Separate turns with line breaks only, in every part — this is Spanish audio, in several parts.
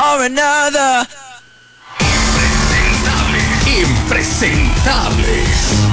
or another.
Impresentables.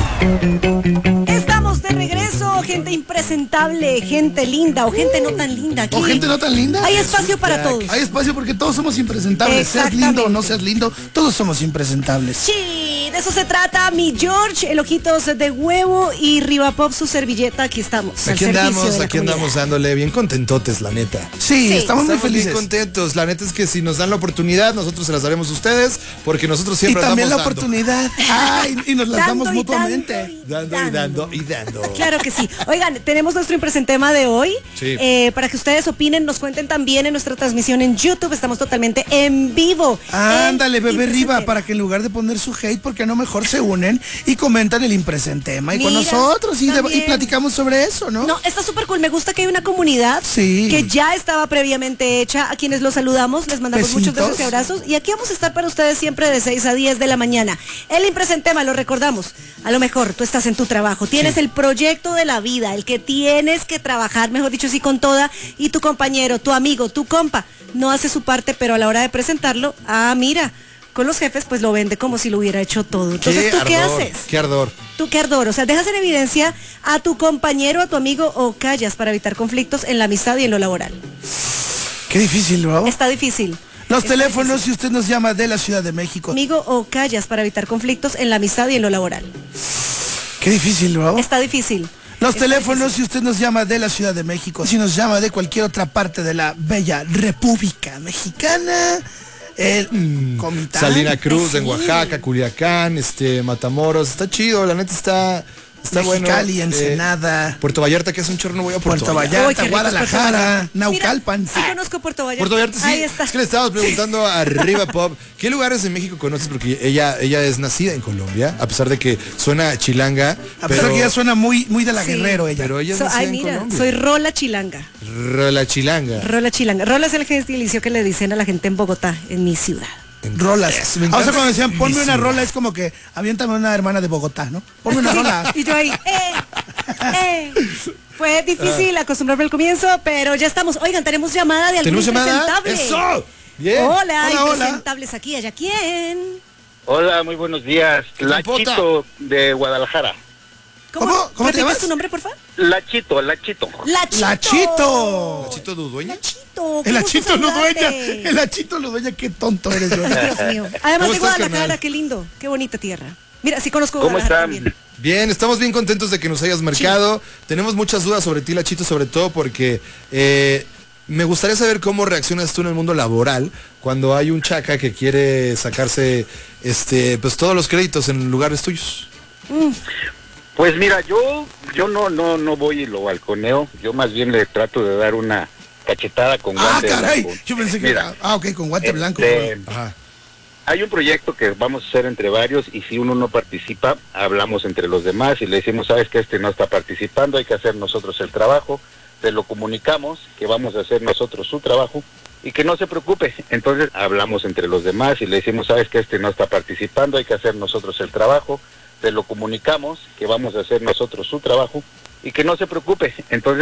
Estamos de regreso, gente impresentable, gente linda o gente no tan linda.
¿O gente no tan linda?
Hay espacio para todos.
Hay espacio porque todos somos impresentables. Seas lindo o no seas lindo, todos somos impresentables.
Sí, de eso se trata. Mi George, el Ojitos de Huevo y Rivapop, su servilleta. Aquí estamos.
Aquí andamos dándole bien contentotes, la neta.
Sí, estamos muy felices.
Bien contentos. La neta es que si nos dan la oportunidad, nosotros se las daremos a ustedes, porque nosotros siempre
y también
andamos
la oportunidad. Ay, y nos las damos mutuamente.
Dando.
Claro que sí. Oigan, tenemos nuestro impresentema de hoy.
Sí.
Para que ustedes opinen, nos cuenten también en nuestra transmisión en YouTube. Estamos totalmente en vivo.
Ándale, bebé Riva, para que en lugar de poner su hate, porque no mejor se unen y comentan el impresentema y con nosotros y platicamos sobre eso, ¿no?
No, está súper cool. Me gusta que hay una comunidad
Sí.
que ya estaba previamente hecha. A quienes los saludamos, les mandamos
Besitos.
muchos besos y abrazos. Y aquí vamos a estar para ustedes siempre de 6 a 10 de la mañana. El impresentema, lo recordamos. A lo mejor tú estás en tu trabajo, tienes el proyecto de la vida, el que tienes que trabajar, mejor dicho, sí, con toda, y tu compañero, tu amigo, tu compa, no hace su parte, pero a la hora de presentarlo, mira, con los jefes pues lo vende como si lo hubiera hecho todo. Entonces, ¿tú qué haces?
Qué ardor.
¿Tú qué ardor? O sea, dejas en evidencia a tu compañero, a tu amigo, o callas para evitar conflictos en la amistad y en lo laboral.
Qué difícil, ¿no?
Está difícil.
Los teléfonos, si usted nos llama de la Ciudad de México.
Amigo, o callas para evitar conflictos en la amistad y en lo laboral.
Qué difícil, ¿no?
Está difícil.
Los teléfonos, si usted nos llama de la Ciudad de México, si nos llama de cualquier otra parte de la bella República Mexicana, Comitán.
Salina Cruz, en Oaxaca, Culiacán, Matamoros, está chido, la neta está
Mexicali,
bueno.
Ensenada,
Puerto Vallarta, que hace un chorro, no voy a
Puerto Vallarta, Guadalajara, Naucalpan.
Mira, sí conozco Puerto Vallarta.
Puerto Vallarta, sí.
Ahí está.
Es que le estábamos preguntando a Rivapop, ¿qué lugares de México conoces? Porque ella es nacida en Colombia, a pesar de que suena chilanga.
A pesar de que ella suena muy de la Guerrero, ella.
Pero ella es nacida en Colombia.
Soy Rola Chilanga.
Rola chilanga.
Rola Chilanga. Rola es el gentilicio que le dicen a la gente en Bogotá, en mi ciudad.
Rolas. O sea, cuando decían, ponme una rola, es como que aviéntame una hermana de Bogotá, ¿no? Ponme una rola.
Y yo ahí, Fue difícil acostumbrarme al comienzo, pero ya estamos. Oigan, tenemos llamada de algún impresentable.
¡Eso! Bien.
Hola, impresentables aquí, allá. ¿Quién?
Hola, muy buenos días. Lachito de Guadalajara.
¿Cómo te llamas?
tu nombre, por favor?
Lachito.
Lachito
Dudueña.
El Lachito Ludueña. El Lachito Ludueña, qué tonto eres, Dios
mío. Además de
estás,
Guadalajara,
carnal?
qué lindo, qué bonita tierra. Mira, sí conozco
¿Cómo
Guadalajara
están?
también.
Bien, estamos bien contentos de que nos hayas marcado. Tenemos muchas dudas sobre ti, Lachito, sobre todo porque me gustaría saber cómo reaccionas tú en el mundo laboral cuando hay un chaca que quiere sacarse pues todos los créditos en lugares tuyos.
Pues mira, yo no voy y lo balconeo. Yo más bien le trato de dar una cachetada con guante
caray.
blanco.
Yo pensé que
Mira,
ok, con guante blanco.
Ajá.
hay un proyecto que vamos a hacer entre varios y si uno no participa, hablamos entre los demás y le decimos, sabes que no está participando, hay que hacer nosotros el trabajo, te lo comunicamos que vamos a hacer nosotros su trabajo y que no se preocupe. Entonces hablamos entre los demás y le decimos, sabes que no está participando, hay que hacer nosotros el trabajo, te lo comunicamos que vamos a hacer nosotros su trabajo y que no se preocupe. Entonces